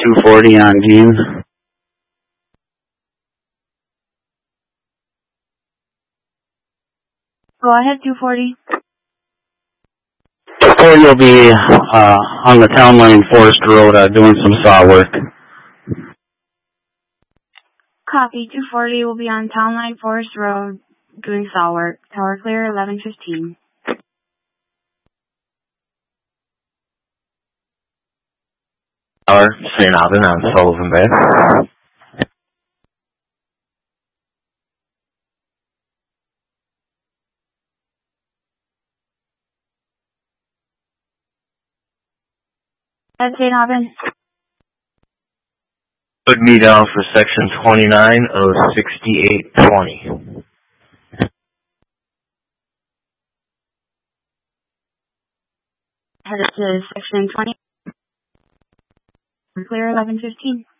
240 on Gene. Go ahead, 240. 240 will be on the Town Line Forest Road doing some saw work. Copy, 240 will be on Town Line Forest Road doing saw work. Tower clear, 11:15. Tower, St. Aubin on Sullivan Bay. At St. Aubin. Put me down for section 29 of 6820. Headed to section 20. Clear, 11:15.